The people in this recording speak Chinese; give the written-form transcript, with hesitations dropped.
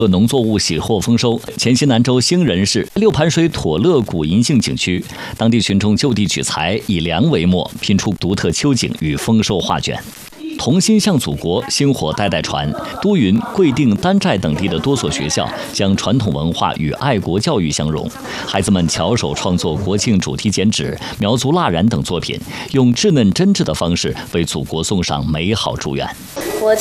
农作物喜获丰收。黔西南州兴仁市六盘水妥乐谷银杏景区，当地群众就地取材，以粮为墨，拼出独特秋景与丰收画卷。同心向祖国，薪火代代传。都匀、贵定、丹寨等地的多所学校将传统文化与爱国教育相融，孩子们巧手创作国庆主题剪纸、苗族蜡染等作品，用稚嫩真挚的方式为祖国送上美好祝愿。